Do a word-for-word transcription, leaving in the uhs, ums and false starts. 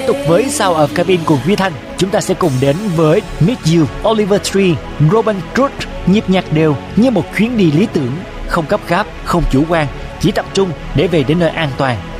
Tiếp tục với Sound of Cabin cùng Duy Thanh, chúng ta sẽ cùng đến với Meet You, Oliver Tree, Robin Through, nhịp nhạc đều như một chuyến đi lý tưởng, không gấp gáp, không chủ quan, chỉ tập trung để về đến nơi an toàn.